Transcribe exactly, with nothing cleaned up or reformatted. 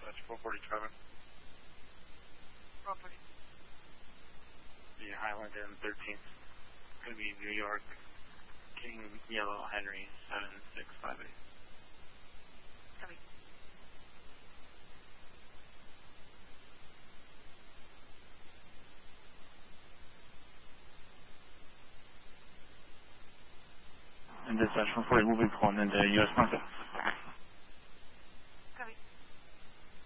That's four forty-seven. Property. The Highland and thirteenth. Going to be New York, King Yellow Henry seven six five eight. Copy. And dispatch one forty will be pulling into U S market.